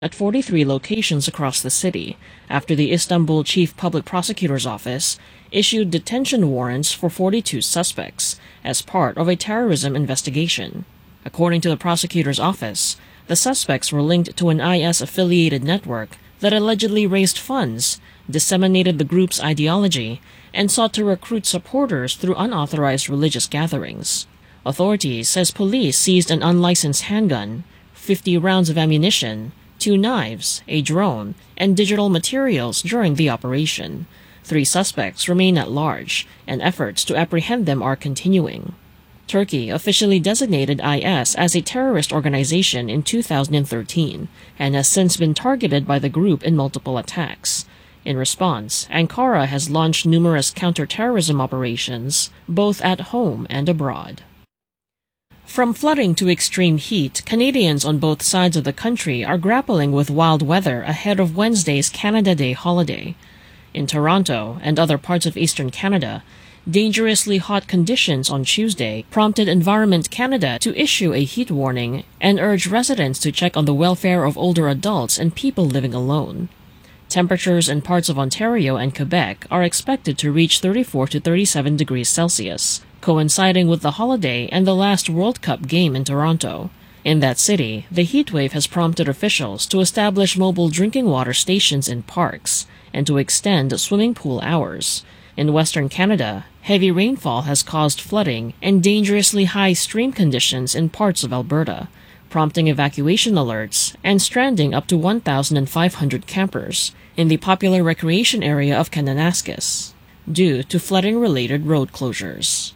at 43 locations across the city after the Istanbul Chief Public Prosecutor's Office issued detention warrants for 42 suspects as part of a terrorism investigation. According to the prosecutor's office, the suspects were linked to an IS-affiliated network that allegedly raised funds, disseminated the group's ideology, and sought to recruit supporters through unauthorized religious gatherings. Authorities says police seized an unlicensed handgun, 50 rounds of ammunition, 2 knives, a drone, and digital materials during the operation. 3 suspects remain at large, and efforts to apprehend them are continuing. Turkey officially designated IS as a terrorist organization in 2013 and has since been targeted by the group in multiple attacks. In response, Ankara has launched numerous counter-terrorism operations, both at home and abroad. From flooding to extreme heat, Canadians on both sides of the country are grappling with wild weather ahead of Wednesday's Canada Day holiday. In Toronto and other parts of eastern Canada, dangerously hot conditions on Tuesday prompted Environment Canada to issue a heat warning and urge residents to check on the welfare of older adults and people living alone. Temperatures in parts of Ontario and Quebec are expected to reach 34 to 37 degrees Celsius, coinciding with the holiday and the last World Cup game in Toronto. In that city, the heatwave has prompted officials to establish mobile drinking water stations in parks and to extend swimming pool hours. In Western Canada, heavy rainfall has caused flooding and dangerously high stream conditions in parts of Alberta, prompting evacuation alerts and stranding up to 1,500 campers in the popular recreation area of Kananaskis due to flooding-related road closures.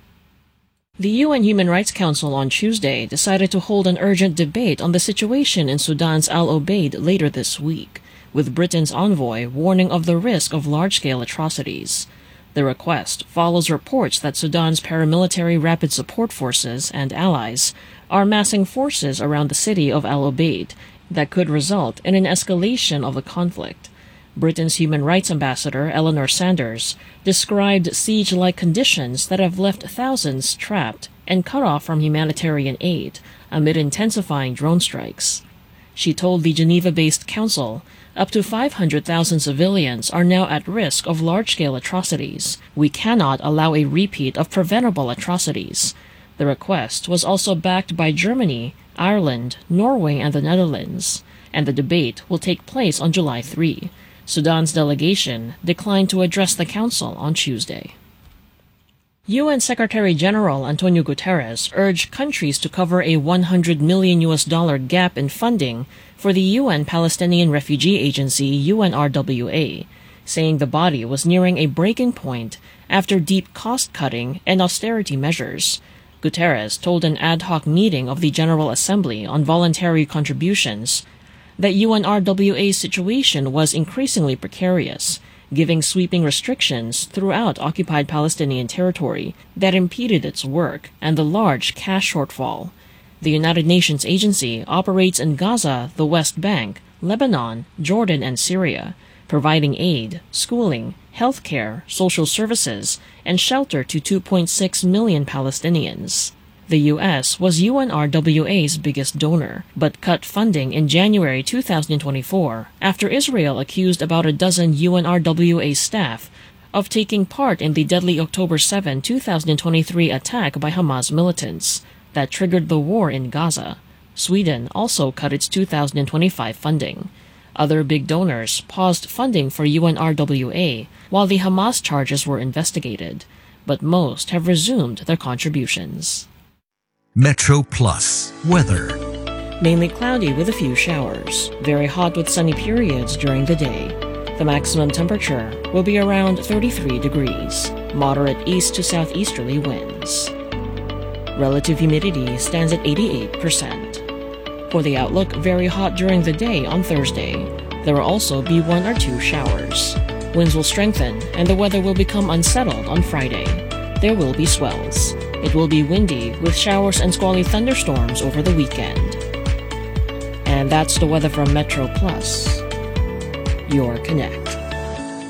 The UN Human Rights Council on Tuesday decided to hold an urgent debate on the situation in Sudan's Al Obeid later this week, with Britain's envoy warning of the risk of large-scale atrocities. The request follows reports that Sudan's paramilitary Rapid Support Forces and allies are massing forces around the city of Al Obeid that could result in an escalation of the conflict. Britain's Human Rights Ambassador Eleanor Sanders described siege-like conditions that have left thousands trapped and cut off from humanitarian aid amid intensifying drone strikes. She told the Geneva-based council, up to 500,000 civilians are now at risk of large-scale atrocities. We cannot allow a repeat of preventable atrocities. The request was also backed by Germany, Ireland, Norway, and the Netherlands, and the debate will take place on July 3. Sudan's delegation declined to address the council on Tuesday. UN Secretary-General Antonio Guterres urged countries to cover a $100 million gap in funding for the UN Palestinian Refugee Agency UNRWA, saying the body was nearing a breaking point after deep cost-cutting and austerity measures. Guterres told an ad hoc meeting of the General Assembly on voluntary contributions that UNRWA's situation was increasingly precarious, giving sweeping restrictions throughout occupied Palestinian territory that impeded its work and the large cash shortfall. The United Nations agency operates in Gaza, the West Bank, Lebanon, Jordan, and Syria, providing aid, schooling, health care, social services, and shelter to 2.6 million Palestinians. The U.S. was UNRWA's biggest donor, but cut funding in January 2024 after Israel accused about a dozen UNRWA staff of taking part in the deadly October 7, 2023 attack by Hamas militants that triggered the war in Gaza. Sweden also cut its 2025 funding. Other big donors paused funding for UNRWA while the Hamas charges were investigated, but most have resumed their contributions. Metro Plus weather. Mainly cloudy with a few showers. Very hot with sunny periods during the day. The maximum temperature will be around 33 degrees. Moderate east to southeasterly winds. Relative humidity stands at 88%. For the outlook, very hot during the day on Thursday. There will also be 1 or 2 showers. Winds will strengthen and the weather will become unsettled on Friday. There will be swells. It will be windy with showers and squally thunderstorms over the weekend. And that's the weather from Metro Plus, your connect.